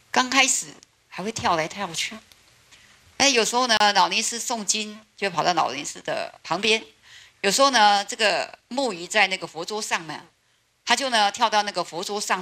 刚开始还会跳来跳去。哎，有时候呢，老尼师诵经就跑到老尼师的旁边；有时候呢，这个木鱼在那个佛桌上呢，他就呢跳到那个佛桌上